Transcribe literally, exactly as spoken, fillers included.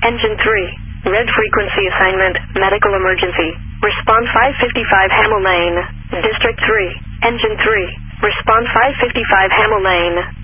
Engine three. Red frequency assignment, medical emergency. Respond five fifty-five Hamel Lane. District three. Engine three. Respond five fifty-five Hamel Lane.